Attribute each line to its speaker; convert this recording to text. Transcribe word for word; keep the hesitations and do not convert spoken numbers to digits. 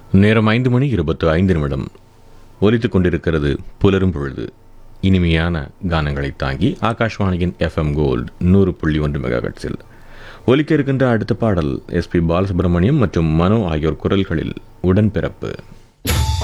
Speaker 1: நேரம் ஐந்து மணி இருபத்து ஐந்து நிமிடம் ஒலித்துக் கொண்டிருக்கிறது புலரும் பொழுது. இனிமையான கானங்களை தாங்கி ஆகாஷ்வாணியின் எஃப்எம் கோல்டு நூறு புள்ளி ஒன்று மெகா ஹெர்ட்ஸில் ஒலிக்க இருக்கின்ற அடுத்த பாடல் எஸ்பி பாலசுப்ரமணியம் மற்றும் மனோ ஆகியோர் குரல்களில் உடன்பிறப்பு.